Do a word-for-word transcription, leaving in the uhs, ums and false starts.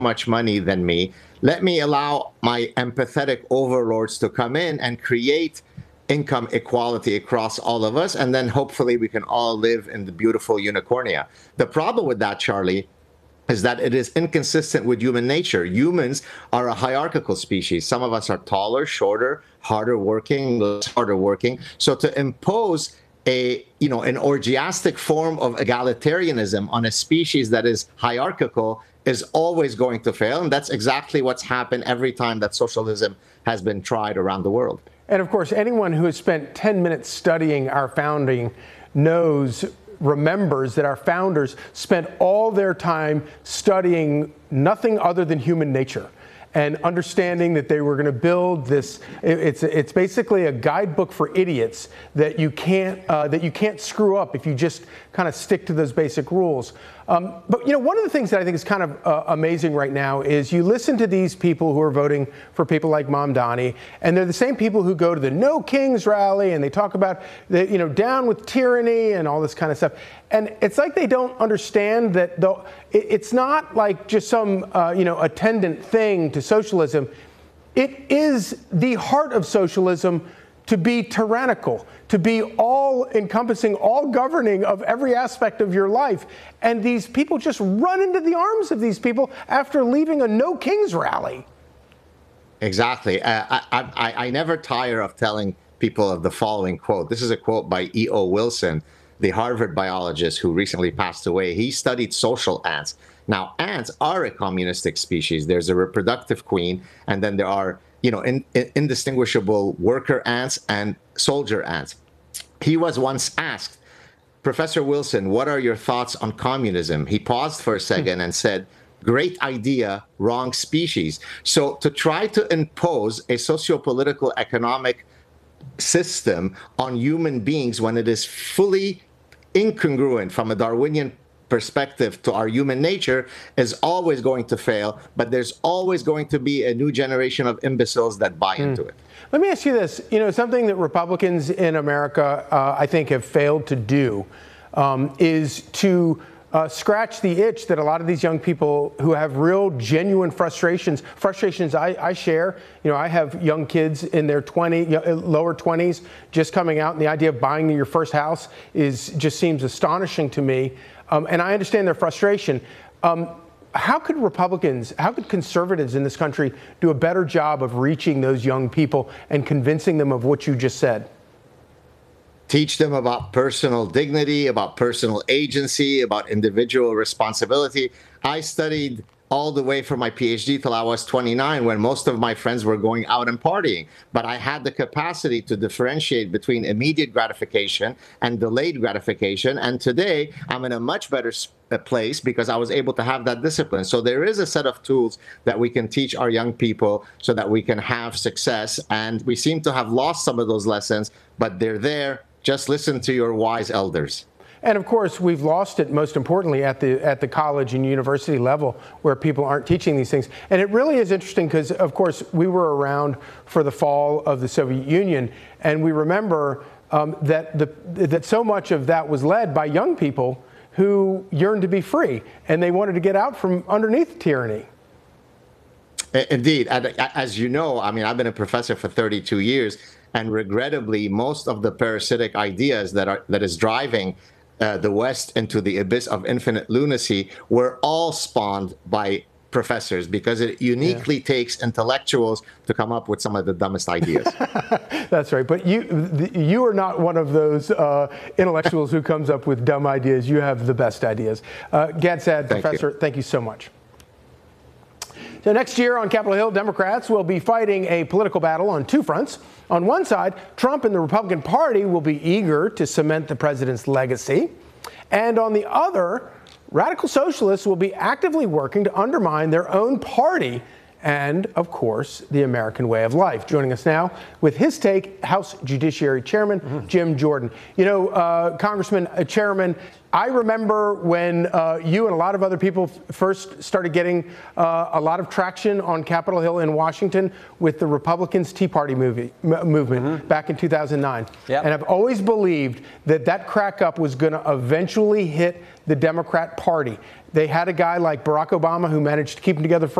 much money than me. Let me allow my empathetic overlords to come in and create income equality across all of us, and then hopefully we can all live in the beautiful unicornia. The problem with that, Charlie, is that it is inconsistent with human nature. Humans are a hierarchical species. Some of us are taller, shorter, harder working, less harder working. So to impose a, you know, an orgiastic form of egalitarianism on a species that is hierarchical is always going to fail. And that's exactly what's happened every time that socialism has been tried around the world. And of course, anyone who has spent ten minutes studying our founding knows, remembers that our founders spent all their time studying nothing other than human nature and understanding that they were going to build this. It's it's basically a guidebook for idiots that you can't uh, that you can't screw up if you just kind of stick to those basic rules. Um, but you know, one of the things that I think is kind of uh, amazing right now is you listen to these people who are voting for people like Mamdani, and they're the same people who go to the No Kings rally and they talk about the, you know, down with tyranny and all this kind of stuff. And it's like they don't understand that the, it, it's not like just some uh, you know attendant thing to socialism. It is the heart of socialism to be tyrannical, to be all-encompassing, all-governing of every aspect of your life. And these people just run into the arms of these people after leaving a No Kings rally. Exactly. Uh, I, I, I never tire of telling people of the following quote. This is a quote by E O Wilson, the Harvard biologist who recently passed away. He studied social ants. Now, ants are a communistic species. There's a reproductive queen, and then there are, you know, in, in, indistinguishable worker ants and soldier ants. He was once asked, Professor Wilson, what are your thoughts on communism? He paused for a second and said, great idea, wrong species. So to try to impose a socio-political economic system on human beings when it is fully incongruent from a Darwinian perspective to our human nature is always going to fail, but there's always going to be a new generation of imbeciles that buy mm. into it. Let me ask you this. You know, something that Republicans in America, uh, I think, have failed to do um, is to uh, scratch the itch that a lot of these young people who have real, genuine frustrations, frustrations I, I share. You know, I have young kids in their twenty, lower twenties just coming out, and the idea of buying your first house is just seems astonishing to me. Um, and I understand their frustration. Um, how could Republicans, how could conservatives in this country do a better job of reaching those young people and convincing them of what you just said? Teach them about personal dignity, about personal agency, about individual responsibility. I studied all the way from my PhD till I was twenty-nine, when most of my friends were going out and partying. But I had the capacity to differentiate between immediate gratification and delayed gratification. And today, I'm in a much better place because I was able to have that discipline. So there is a set of tools that we can teach our young people so that we can have success. And we seem to have lost some of those lessons, but they're there. Just listen to your wise elders. And of course, we've lost it, most importantly, at the at the college and university level, where people aren't teaching these things. And it really is interesting because, of course, we were around for the fall of the Soviet Union, and we remember um, that the that so much of that was led by young people who yearned to be free, and they wanted to get out from underneath tyranny. Indeed. As you know, I mean, I've been a professor for thirty-two years, and regrettably, most of the parasitic ideas that are that is driving Uh, the West into the abyss of infinite lunacy were all spawned by professors, because it uniquely yeah. takes intellectuals to come up with some of the dumbest ideas. That's right. But you you are not one of those uh, intellectuals who comes up with dumb ideas. You have the best ideas. Uh, Gad Saad, thank Professor, you. thank you so much. So next year on Capitol Hill, Democrats will be fighting a political battle on two fronts. On one side, Trump and the Republican Party will be eager to cement the president's legacy. And on the other, radical socialists will be actively working to undermine their own party and, of course, the American way of life. Joining us now with his take, House Judiciary Chairman mm-hmm. Jim Jordan. You know, uh, Congressman, uh, Chairman, I remember when uh, you and a lot of other people f- first started getting uh, a lot of traction on Capitol Hill in Washington with the Republicans' Tea Party movie, m- movement mm-hmm. back in two thousand nine. Yep. And I've always believed that that crack up was going to eventually hit the Democrat Party. They had a guy like Barack Obama who managed to keep them together for